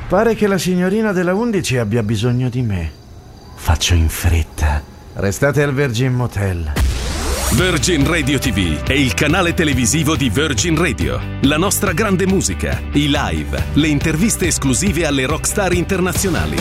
Pare che la signorina della 11 abbia bisogno di me. Faccio in fretta. Restate al Virgin Motel. Virgin Radio TV è il canale televisivo di Virgin Radio. La nostra grande musica, i live, le interviste esclusive alle rockstar internazionali.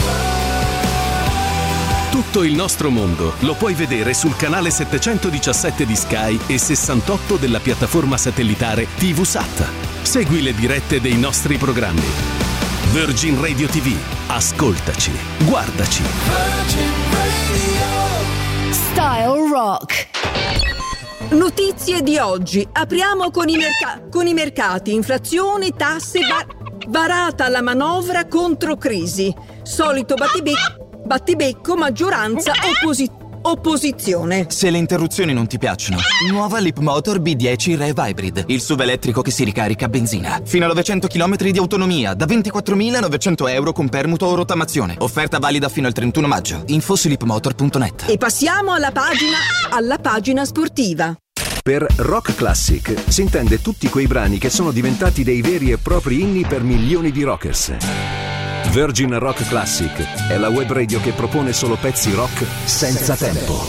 Tutto il nostro mondo lo puoi vedere sul canale 717 di Sky e 68 della piattaforma satellitare TVSAT. Segui le dirette dei nostri programmi. Virgin Radio TV. Ascoltaci, guardaci. Virgin Radio. Style Rock. Notizie di oggi. Apriamo con i mercati. Inflazione, tasse, varata la manovra contro crisi. Solito battibecco, maggioranza, opposizione. Se le interruzioni non ti piacciono, nuova Leapmotor B10 Rev Hybrid, il SUV elettrico che si ricarica a benzina. Fino a 900 km di autonomia, da 24.900 euro con permuto o rottamazione. Offerta valida fino al 31 maggio. Info su leapmotor.net. E passiamo alla pagina sportiva. Per Rock Classic si intende tutti quei brani che sono diventati dei veri e propri inni per milioni di rockers. Virgin Rock Classic è la web radio che propone solo pezzi rock senza tempo.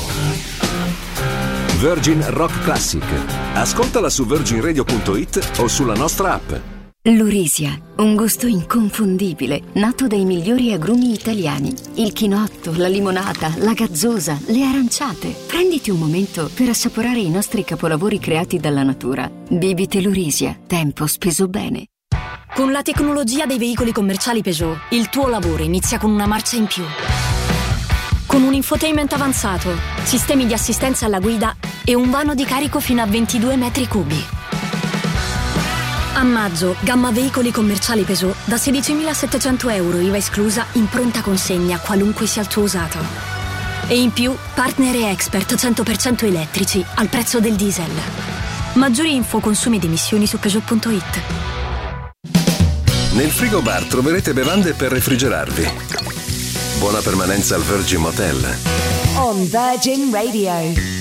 Virgin Rock Classic. Ascoltala su virginradio.it o sulla nostra app. Lurisia, un gusto inconfondibile, nato dai migliori agrumi italiani. Il chinotto, la limonata, la gazzosa, le aranciate. Prenditi un momento per assaporare i nostri capolavori creati dalla natura. Bibite Lurisia, tempo speso bene. Con la tecnologia dei veicoli commerciali Peugeot, il tuo lavoro inizia con una marcia in più. Con un infotainment avanzato, sistemi di assistenza alla guida e un vano di carico fino a 22 metri cubi. A maggio, gamma veicoli commerciali Peugeot da 16.700 euro IVA esclusa in pronta consegna, qualunque sia il tuo usato. E in più, partner e expert 100% elettrici al prezzo del diesel. Maggiori info, consumi ed emissioni su Peugeot.it. Nel frigo bar troverete bevande per refrigerarvi. Buona permanenza al Virgin Motel. On Virgin Radio.